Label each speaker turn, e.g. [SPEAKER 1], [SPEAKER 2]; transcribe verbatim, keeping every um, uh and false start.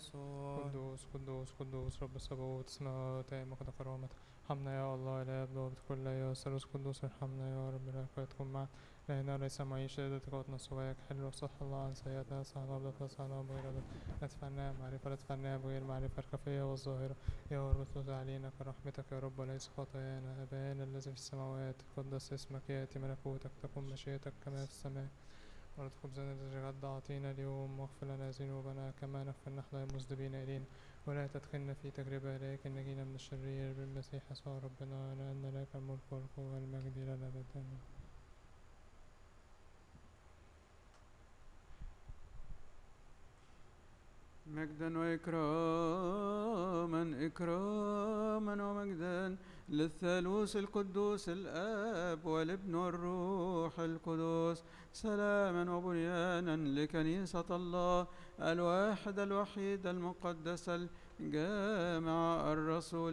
[SPEAKER 1] يسوع.
[SPEAKER 2] قدوس قدوس قدوس رب السبوت السماوات قد كرامة. ارحمنا يا الله لا يبلغ بكل يا ثالوث قدوس ارحمنا يا رب لا تكون معنا لأن ليس معي شهادة قوتنا سواك حل وصح الله عن سيئاتنا سعى رب تسعى بغير رب ندفعنا معرفة ندفعنا بغير معرفة الخفية والظاهرة يا رب تتوب علينا كرحمتك يا رب وليس خطايانا أبانا الذي في السماوات تقدس اسمك يأتي ملكوتك تكن مشيئتك كما في السماء ولا خبزنا الذي غدا أعطينا اليوم واغفر لنا ذنوبنا كما نغفر نحن المذنبين إلينا ولا تدخلنا في تجربة لكن نجينا من الشرير بالمسيح يسوع ربنا لأن لك الملك والقوة والمجد إلى الأبد آمين.
[SPEAKER 3] مجدا وإكراما إكراما ومجدا للثالوث القدوس الآب والابن والروح القدس سلاما وبنيانا لكنيسة الله الواحد الوحيد المقدس الجامع الرسول